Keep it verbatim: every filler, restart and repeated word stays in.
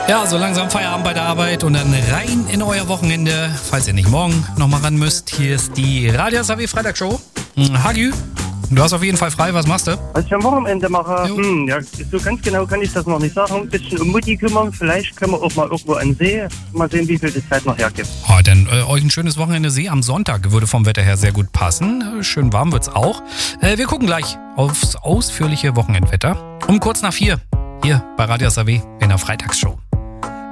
Ja, so langsam Feierabend bei der Arbeit und dann rein in euer Wochenende, falls ihr nicht morgen nochmal ran müsst. Hier ist die Radio S A W Freitagsshow. Hagi, du hast auf jeden Fall frei, was machst du? Was ich am Wochenende mache? Jo. Hm, ja, so ganz genau kann ich das noch nicht sagen. Ein bisschen um Mutti kümmern, vielleicht können wir auch mal irgendwo an den See. Mal sehen, wie viel die Zeit noch hergibt. Oh, dann äh, euch ein schönes Wochenende See am Sonntag würde vom Wetter her sehr gut passen. Äh, schön warm wird's auch. Äh, wir gucken gleich aufs ausführliche Wochenendwetter. Um kurz nach vier, hier bei Radio S A W in der Freitagsshow.